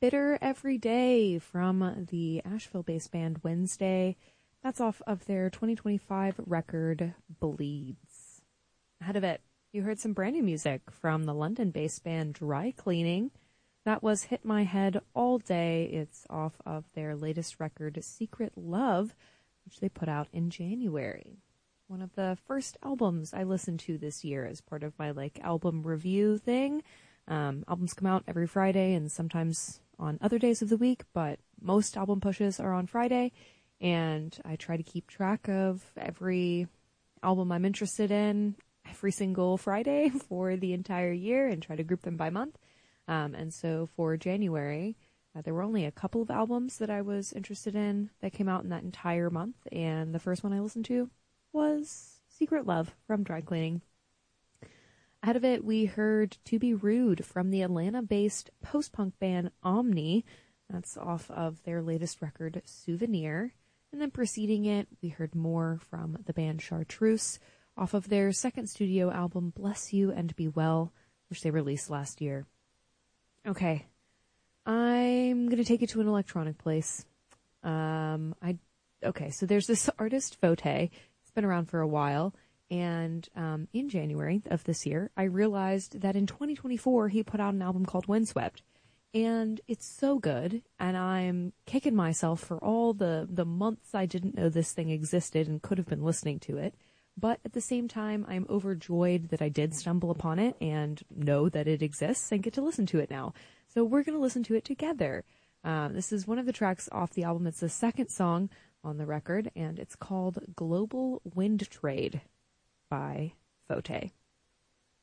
Bitter Every Day from the Asheville-based band Wednesday. That's off of their 2025 record, Bleeds. Ahead of it, you heard some brand new music from the London-based band Dry Cleaning. That was Hit My Head All Day. It's off of their latest record, Secret Love, which they put out in January. One of the first albums I listened to this year as part of my album review thing. Albums come out every Friday and sometimes on other days of the week, but most album pushes are on Friday, and I try to keep track of every album I'm interested in every single Friday for the entire year and try to group them by month. And so for January, there were only a couple of albums that I was interested in that came out in that entire month, and the first one I listened to was Secret Love from Dry Cleaning. Out of it, we heard To Be Rude from the Atlanta-based post-punk band Omni. That's off of their latest record, Souvenir. And then preceding it, we heard more from the band Chartreuse off of their second studio album, Bless You and Be Well, which they released last year. Okay, I'm going to take you to an electronic place. So there's this artist, Fote. It's been around for a while. And in January of this year, I realized that in 2024, he put out an album called Windswept. And it's so good, and I'm kicking myself for all the months I didn't know this thing existed and could have been listening to it. But at the same time, I'm overjoyed that I did stumble upon it and know that it exists and get to listen to it now. So we're going to listen to it together. This is one of the tracks off the album. It's the second song on the record, and it's called Global Wind Trade by Fote.